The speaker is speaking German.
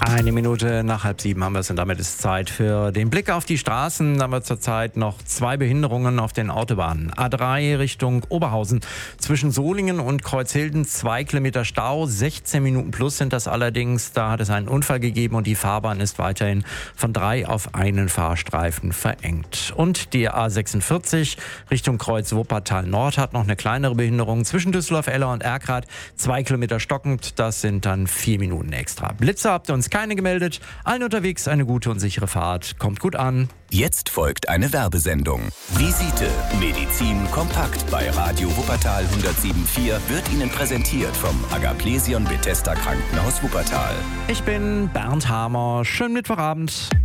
Eine Minute nach 6:30 haben wir es und damit ist Zeit für den Blick auf die Straßen. Da haben wir zurzeit noch 2 Behinderungen auf den Autobahnen. A3 Richtung Oberhausen. Zwischen Solingen und Kreuzhilden 2 Kilometer Stau. 16 Minuten plus sind das allerdings. Da hat es einen Unfall gegeben und die Fahrbahn ist weiterhin von 3 auf einen Fahrstreifen verengt. Und die A46 Richtung Kreuz Wuppertal Nord hat noch eine kleinere Behinderung. Zwischen Düsseldorf-Eller und Erkrath 2 Kilometer stockend. Das sind dann 4 Minuten extra. Blitzer habt ihr uns keine gemeldet. Allen unterwegs eine gute und sichere Fahrt. Kommt gut an. Jetzt folgt eine Werbesendung. Visite Medizin kompakt bei Radio Wuppertal 107.4 wird Ihnen präsentiert vom Agaplesion Bethesda Krankenhaus Wuppertal. Ich bin Bernd Hamer. Schönen Mittwochabend.